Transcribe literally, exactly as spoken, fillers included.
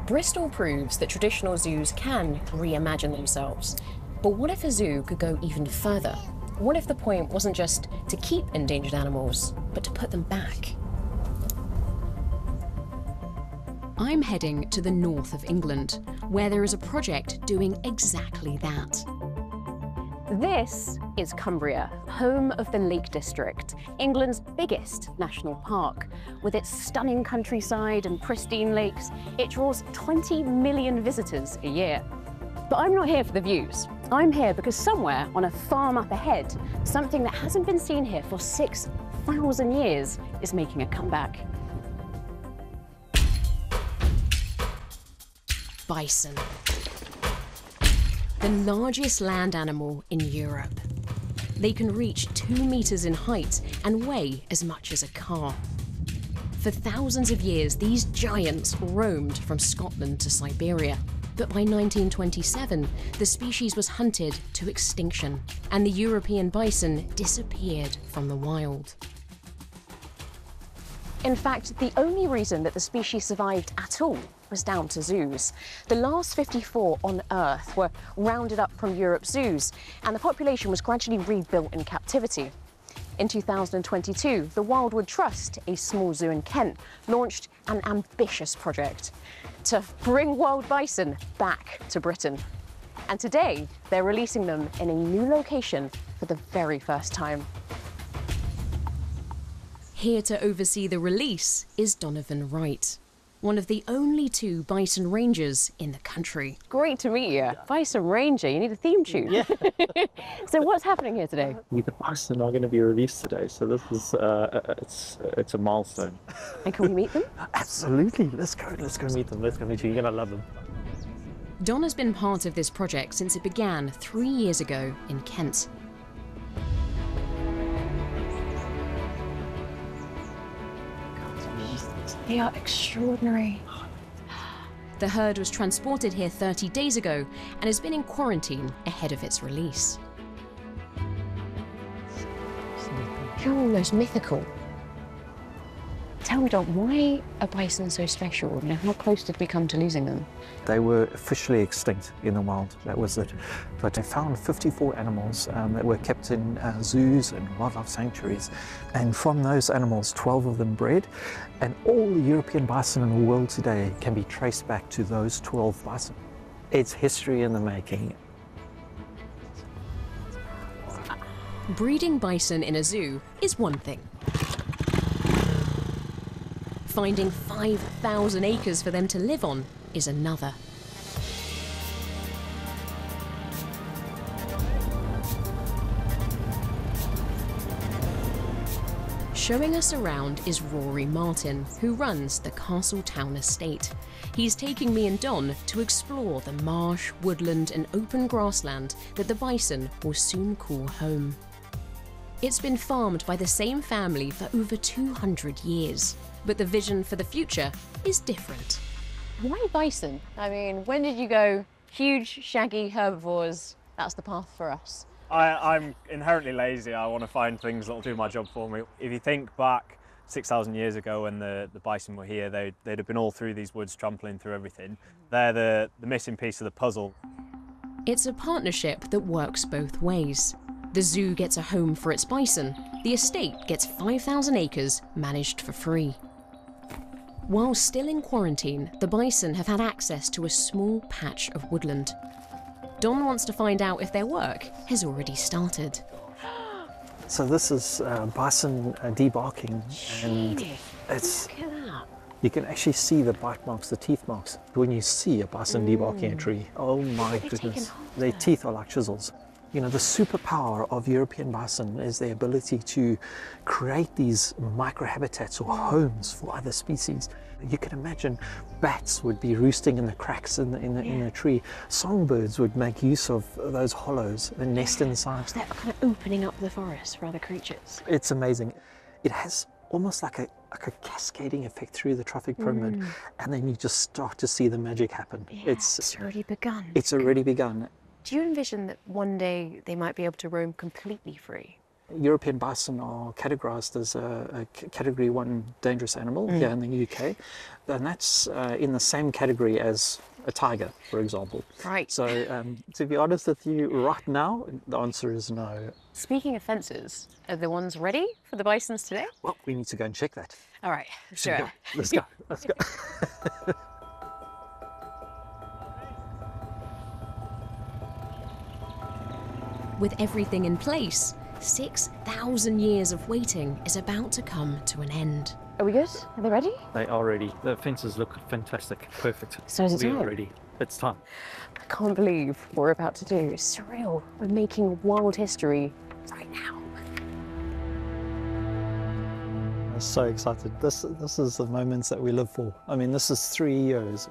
Bristol proves that traditional zoos can reimagine themselves. But what if a zoo could go even further? What if the point wasn't just to keep endangered animals, but to put them back? I'm heading to the north of England, where there is a project doing exactly that. This is Cumbria, home of the Lake District, England's biggest national park. With its stunning countryside and pristine lakes, it draws twenty million visitors a year. But I'm not here for the views. I'm here because somewhere on a farm up ahead, something that hasn't been seen here for six thousand years is making a comeback. Bison. The largest land animal in Europe. They can reach two meters in height and weigh as much as a car. For thousands of years, these giants roamed from Scotland to Siberia. But by nineteen twenty-seven, the species was hunted to extinction, and the European bison disappeared from the wild. In fact, the only reason that the species survived at all was down to zoos. The last fifty-four on Earth were rounded up from Europe's zoos, and the population was gradually rebuilt in captivity. In two thousand twenty-two, the Wildwood Trust, a small zoo in Kent, launched an ambitious project to bring wild bison back to Britain. And today, they're releasing them in a new location for the very first time. Here to oversee the release is Donovan Wright, one of the only two bison rangers in the country. Great to meet you. Yeah. Bison ranger, you need a theme tune. Yeah. So what's happening here today? The bison are going to be released today, so this is uh, it's it's a milestone. And can we meet them? Absolutely. Let's go. Let's go meet them. Let's go meet you. You're going to love them. Don has been part of this project since it began three years ago in Kent. They are extraordinary. The herd was transported here thirty days ago and has been in quarantine ahead of its release. They're almost mythical. Tell me, Don, why are bison so special? You know, how close did we come to losing them? They were officially extinct in the wild, that was it. But they found fifty-four animals um, that were kept in uh, zoos and wildlife sanctuaries. And from those animals, twelve of them bred. And all the European bison in the world today can be traced back to those twelve bison. It's history in the making. Breeding bison in a zoo is one thing. Finding five thousand acres for them to live on is another. Showing us around is Rory Martin, who runs the Castletown estate. He's taking me and Don to explore the marsh, woodland and open grassland that the bison will soon call home. It's been farmed by the same family for over two hundred years. But the vision for the future is different. Why bison? I mean, when did you go, huge, shaggy herbivores, that's the path for us? I, I'm inherently lazy. I want to find things that will do my job for me. If you think back six thousand years ago when the, the bison were here, they'd, they'd have been all through these woods, trampling through everything. They're the, the missing piece of the puzzle. It's a partnership that works both ways. The zoo gets a home for its bison. The estate gets five thousand acres managed for free. While still in quarantine, the bison have had access to a small patch of woodland. Don wants to find out if their work has already started. So this is uh, bison uh, debarking, and it's, look at that. You can actually see the bite marks, the teeth marks, when you see a bison mm. debarking a tree. Oh my goodness, their teeth are like chisels. You know, the superpower of European bison is their ability to create these microhabitats or homes for other species. You can imagine bats would be roosting in the cracks in the, in the, yeah. in the tree. Songbirds would make use of those hollows and nest inside. They're kind of opening up the forest for other creatures. It's amazing. It has almost like a, like a cascading effect through the trophic pyramid, mm. and then you just start to see the magic happen. Yeah, it's, it's already begun. It's already begun. Do you envision that one day they might be able to roam completely free? European bison are categorized as a, a category one dangerous animal mm. here in the U K, and that's uh, in the same category as a tiger, for example. Right. So um, to be honest with you, right now, the answer is no. Speaking of fences, are the ones ready for the bisons today? Well, we need to go and check that. All right, let's do it. Go. Let's go, let's go. With everything in place, six thousand years of waiting is about to come to an end. Are we good? Are they ready? They are ready. The fences look fantastic. Perfect. So is it time? We are ready. It's time. I can't believe what we're about to do. It's surreal. We're making wild history right now. I'm so excited. This, this is the moments that we live for. I mean, this is three years